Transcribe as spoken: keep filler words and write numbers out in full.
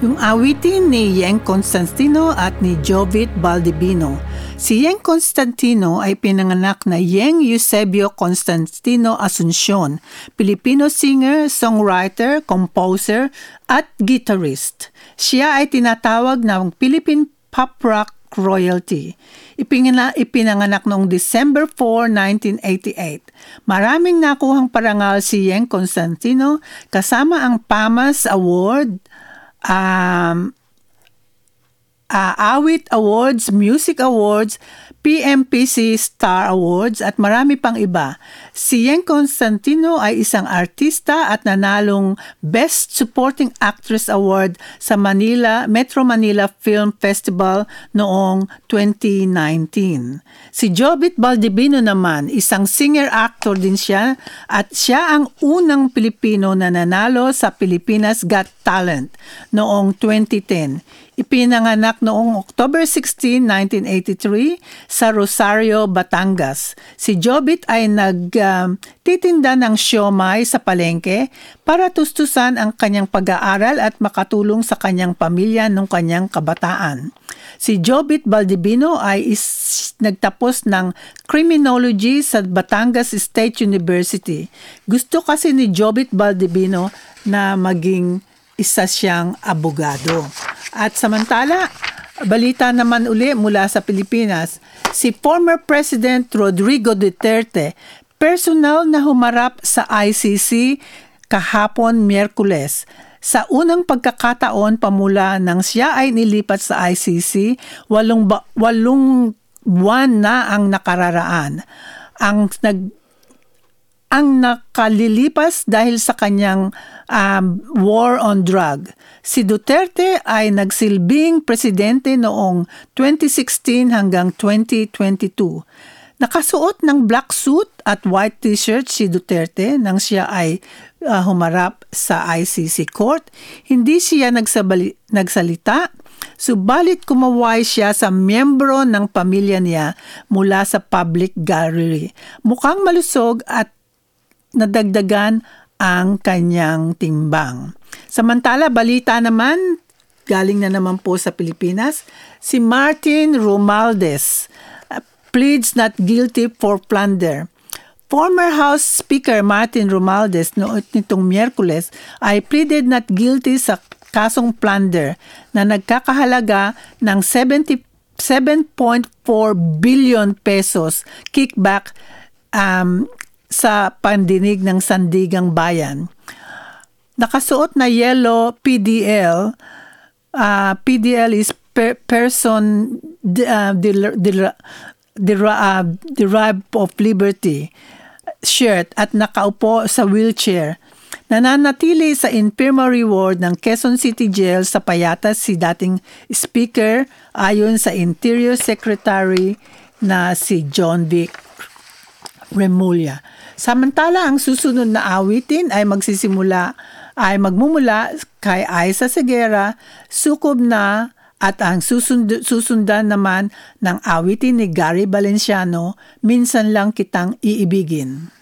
Yung awitin ni Yeng Constantino at ni Jovit Baldibino. Si Yeng Constantino ay pinanganak na Yeng Eusebio Constantino Asuncion, Filipino singer, songwriter, composer at guitarist. Siya ay tinatawag ng Philippine Pop Rock Royalty. Ipingana, ipinanganak noong December fourth, nineteen eighty-eight. Maraming nakuhang parangal si Yeng Constantino kasama ang P A M A S Award, Um, uh, Awit Awards, Music Awards, P M P C Star Awards at marami pang iba. Si Yeng Constantino ay isang artista at nanalong Best Supporting Actress Award sa Manila Metro Manila Film Festival noong twenty nineteen. Si Jovit Baldibino naman, isang singer-actor din siya at siya ang unang Pilipino na nanalo sa Pilipinas Got Talent noong twenty ten. Ipinanganak noong October sixteenth, nineteen eighty-three sa Rosario, Batangas. Si Jovit ay nagtitinda um, ng siomai sa palengke para tustusan ang kanyang pag-aaral at makatulong sa kanyang pamilya nung kanyang kabataan. Si Jovit Baldibino ay is, nagtapos ng criminology sa Batangas State University. Gusto kasi ni Jovit Baldibino na maging isa siyang abogado. At samantala, balita naman uli mula sa Pilipinas, si former President Rodrigo Duterte, personal na humarap sa I C C kahapon Miyerkules. Sa unang pagkakataon pamula nang siya ay nilipat sa I C C, walong, ba, walong buwan na ang nakararaan. Ang nag ang nakalilipas dahil sa kanyang um, war on drug. Si Duterte ay nagsilbing presidente noong twenty sixteen hanggang twenty twenty-two. Nakasuot ng black suit at white t-shirt si Duterte nang siya ay uh, humarap sa I C C court. Hindi siya nagsabali, nagsalita, subalit kumaway siya sa miyembro ng pamilya niya mula sa public gallery. Mukhang malusog at nadagdagan ang kanyang timbang. Samantala, balita naman, galing na naman po sa Pilipinas, si Martin Romualdez uh, pleads not guilty for plunder. Former House Speaker Martin Romualdez noong nitong Miyerkules ay pleaded not guilty sa kasong plunder na nagkakahalaga ng seventy-seven point four billion pesos kickback um, sa pandinig ng Sandigang Bayan. Nakasuot na yellow P D L, uh, P D L is per person uh, der, der, der, uh, derived of liberty shirt at nakaupo sa wheelchair. Nananatili sa infirmary ward ng Quezon City Jail sa Payatas si dating speaker ayon sa Interior Secretary na si John Vic Remulla. Samantala, ang susunod na awitin ay magsisimula ay magmumula kay Aiza Segura, Sukob Na, at ang susund- susundan naman ng awitin ni Gary Valenciano, Minsan Lang Kitang Iibigin.